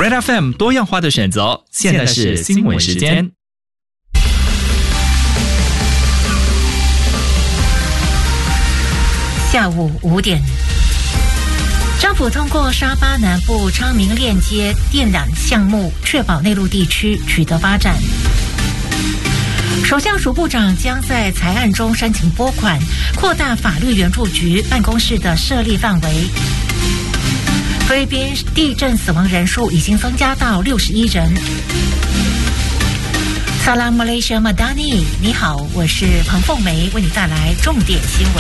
Red FM 多样化的选择，现在是新闻时间。 下午5点，政府通过沙巴南部昌明链接电缆项目，确保内陆地区取得发展。首相署部长将在财案中申请拨款，扩大法律援助局办公室的设立范围。菲律宾地震死亡人数已经增加到61人。Salam Malaysia Madani， 你好，我是彭凤梅，为你带来重点新闻。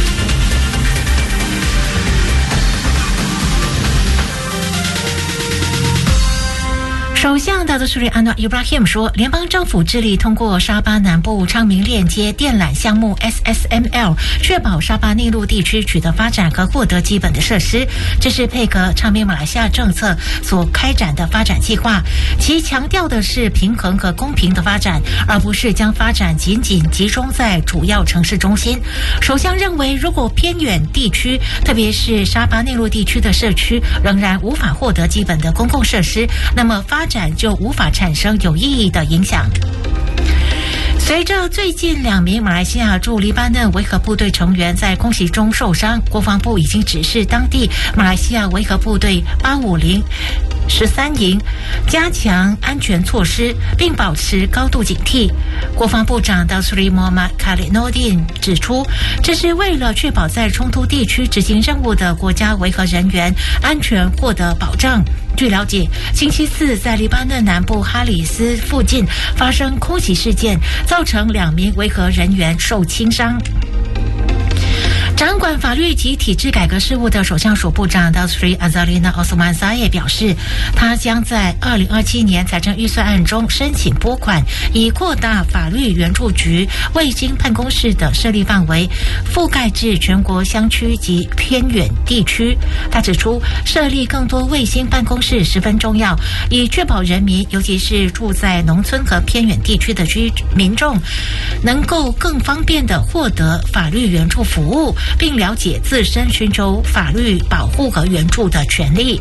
首相达多苏里安诺伊布拉希姆说，联邦政府致力通过沙巴南部昌明链接电缆项目 SSML， 确保沙巴内陆地区取得发展和获得基本的设施。这是配合昌明马来西亚政策所开展的发展计划，其强调的是平衡和公平的发展，而不是将发展仅仅集中在主要城市中心。首相认为，如果偏远地区，特别是沙巴内陆地区的社区仍然无法获得基本的公共设施，那么发展就无法产生有意义的影响。随着最近2名马来西亚驻黎巴嫩维和部队成员在空袭中受伤，国防部已经指示当地马来西亚维和部队850 13营加强安全措施，并保持高度警惕。国防部长达苏里莫马卡里诺丁指出，这是为了确保在冲突地区执行任务的国家维和人员安全获得保障。据了解，星期四在黎巴嫩南部哈里斯附近发生空袭事件，造成2名维和人员受轻伤。掌管法律及体制改革事务的首相署部长达苏里阿扎丽娜奥斯曼萨耶表示，他将在2027年财政预算案中申请拨款，以扩大法律援助局卫星办公室的设立范围，覆盖至全国乡区及偏远地区。他指出，设立更多卫星办公室十分重要，以确保人民，尤其是住在农村和偏远地区的民众，能够更方便地获得法律援助服务，并了解自身寻求法律保护和援助的权利。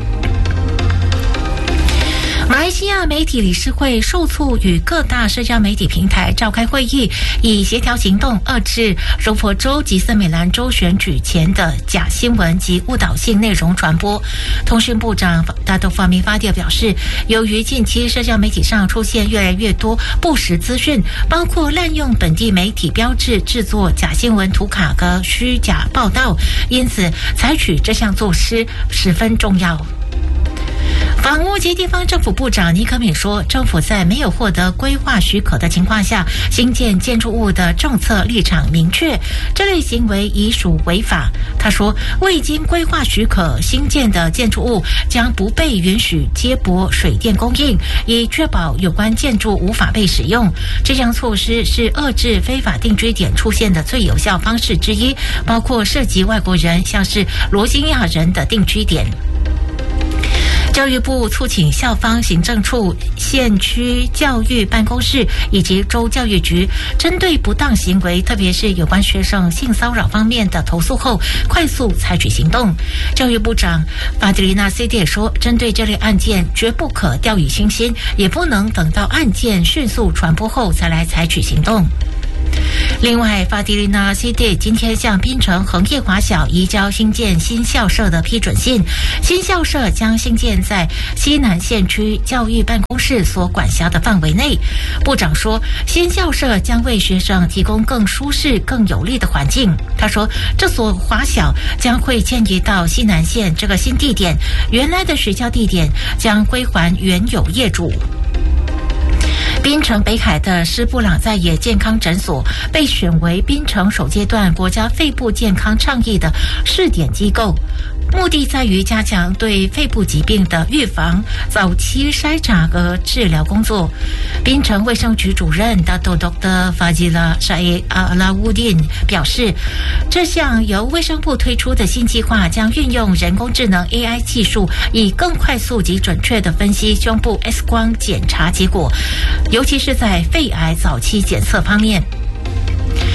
马来西亚媒体理事会受促与各大社交媒体平台召开会议，以协调行动遏制柔佛州及森美兰州选举前的假新闻及误导性内容传播。通讯部长达多法米法迪表示，由于近期社交媒体上出现越来越多不实资讯，包括滥用本地媒体标志制作假新闻图卡和虚假报道，因此采取这项措施十分重要。房屋及地方政府部长尼可敏说，政府在没有获得规划许可的情况下新建建筑物的政策立场明确，这类行为已属违法。他说，未经规划许可新建的建筑物将不被允许接驳水电供应，以确保有关建筑无法被使用。这项措施是遏制非法定居点出现的最有效方式之一，包括涉及外国人，像是罗兴亚人的定居点。教育部促请校方行政处、县区教育办公室以及州教育局针对不当行为，特别是有关学生性骚扰方面的投诉后，快速采取行动。教育部长法迪丽娜 CD 也说，针对这类案件绝不可掉以轻心，也不能等到案件迅速传播后才来采取行动。另外，法迪丽娜 CD 今天向槟城恒业华小移交新建新校舍的批准信，新校舍将兴建在西南县区教育办公室所管辖的范围内。部长说，新校舍将为学生提供更舒适、更有利的环境。他说，这所华小将会迁移到西南县这个新地点，原来的学校地点将归还原有业主。槟城北海的施布朗在野健康诊所被选为槟城首阶段国家肺部健康倡议的试点机构，目的在于加强对肺部疾病的预防、早期筛查和治疗工作。槟城卫生局主任达多 Dr. Fazila Syed Alauddin 表示，这项由卫生部推出的新计划将运用人工智能 AI 技术，以更快速及准确地分析胸部 X 光检查结果，尤其是在肺癌早期检测方面。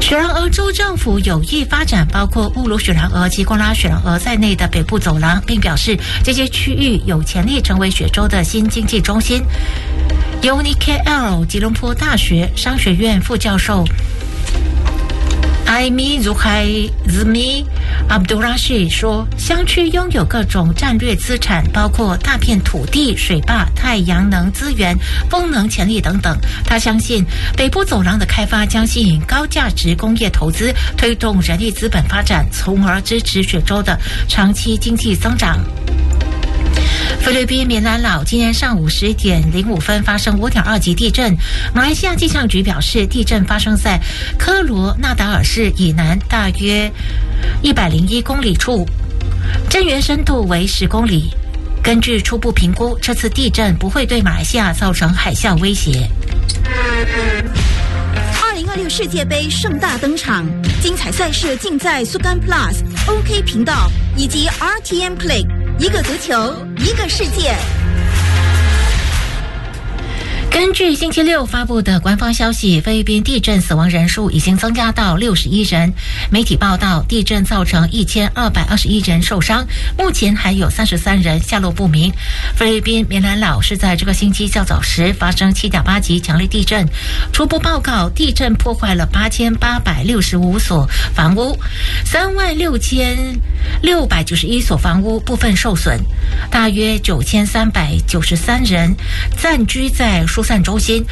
雪兰莪州政府有意发展包括乌鲁雪兰莪及贡拉雪兰莪在内的北部走廊，并表示这些区域有潜力成为雪州的新经济中心。UNIKL 吉隆坡大学商学院副教授艾米茹海兹米阿卜杜拉什说，乡区拥有各种战略资产，包括大片土地、水坝、太阳能资源、风能潜力等等。他相信北部走廊的开发将吸引高价值工业投资，推动人力资本发展，从而支持雪州的长期经济增长。菲律宾棉兰老今天上午10点05分发生5.2级地震。马来西亚气象局表示，地震发生在科罗纳达尔市以南大约101公里处，震源深度为10公里。根据初步评估，这次地震不会对马来西亚造成海啸威胁。 2026世界杯盛大登场，精彩赛事尽在苏干 Plus、OK 频道以及 RTM Play。一个足球，一个世界。 根据星期六发布的官方消息，菲律宾地震死亡人数已经增加到61人。媒体报道，地震造成1221人受伤，目前还有33人下落不明。菲律宾棉兰老是在这个星期较早时发生7.8级强烈地震，初步报告地震破坏了8865所房屋，36691所房屋部分受损，大约9393人暂居在疏散中心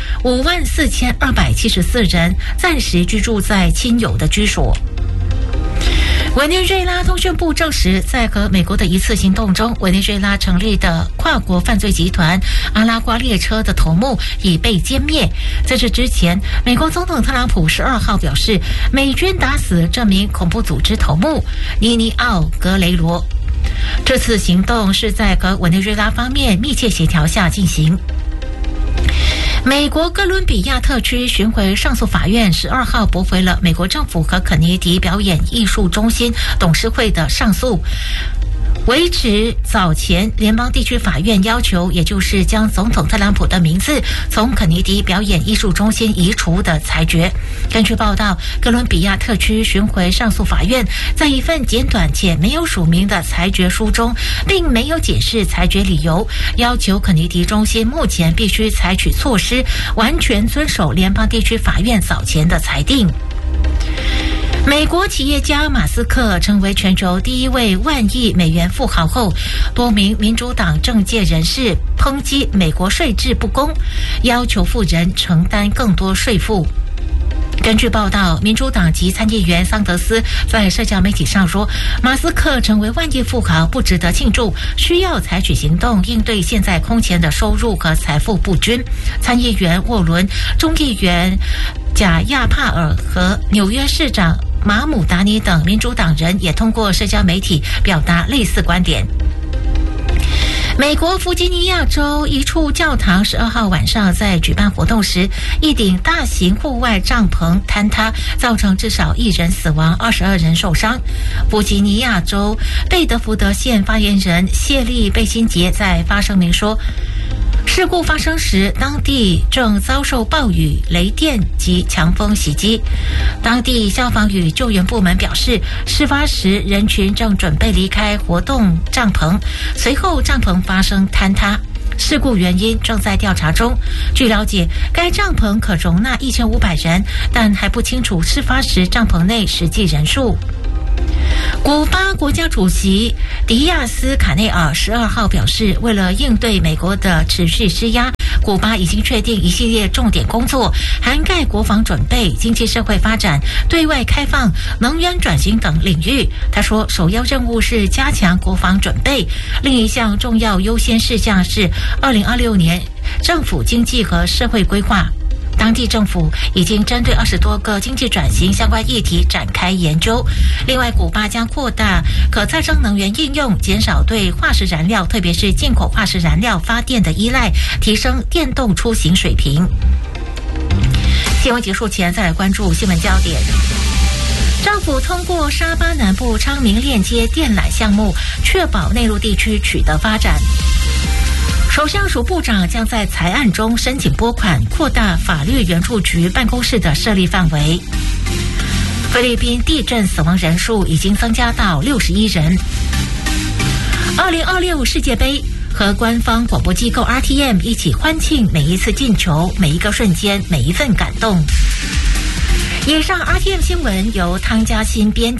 ，54274人暂时居住在亲友的居所。委内瑞拉通讯部证实，在和美国的一次行动中，委内瑞拉成立的跨国犯罪集团阿拉瓜列车的头目已被歼灭。在这之前，美国总统特朗普12号表示，美军打死这名恐怖组织头目尼尼奥·格雷罗。这次行动是在和委内瑞拉方面密切协调下进行。美国哥伦比亚特区巡回上诉法院12号驳回了美国政府和肯尼迪表演艺术中心董事会的上诉，维持早前联邦地区法院要求，也就是将总统特朗普的名字从肯尼迪表演艺术中心移除的裁决。根据报道，哥伦比亚特区巡回上诉法院在一份简短且没有署名的裁决书中，并没有解释裁决理由，要求肯尼迪中心目前必须采取措施，完全遵守联邦地区法院早前的裁定。美国企业家马斯克成为全球第一位10000亿美元富豪后，多名民主党政界人士抨击美国税制不公，要求富人承担更多税负。根据报道，民主党籍参议员桑德斯在社交媒体上说，马斯克成为10000亿富豪不值得庆祝，需要采取行动应对现在空前的收入和财富不均。参议员沃伦、众议员贾亚帕尔和纽约市长马姆达尼等民主党人也通过社交媒体表达类似观点。美国弗吉尼亚州一处教堂12号晚上在举办活动时，一顶大型户外帐篷坍塌，造成至少1人死亡，22人受伤。弗吉尼亚州贝德福德县发言人谢利贝辛杰在发声明说，事故发生时，当地正遭受暴雨、雷电及强风袭击。当地消防与救援部门表示，事发时人群正准备离开活动帐篷，随后帐篷发生坍塌。事故原因正在调查中。据了解，该帐篷可容纳1500人，但还不清楚事发时帐篷内实际人数。古巴国家主席迪亚斯卡内尔12号表示，为了应对美国的持续施压，古巴已经确定一系列重点工作，涵盖国防准备、经济社会发展、对外开放、能源转型等领域。他说，首要任务是加强国防准备，另一项重要优先事项是2026年政府经济和社会规划。当地政府已经针对20多个经济转型相关议题展开研究。另外，古巴将扩大可再生能源应用，减少对化石燃料，特别是进口化石燃料发电的依赖，提升电动出行水平。新闻结束前，再来关注新闻焦点。政府通过沙巴南部昌明链接电缆项目，确保内陆地区取得发展。首相署部长将在财案中申请拨款，扩大法律援助局办公室的设立范围。 菲律宾地震死亡人数已经增加到61人。2026世界杯和官方广播机构 RTM 一起欢庆每一次进球、每一个瞬间、每一份感动。以上 RTM 新闻由汤嘉欣编辑。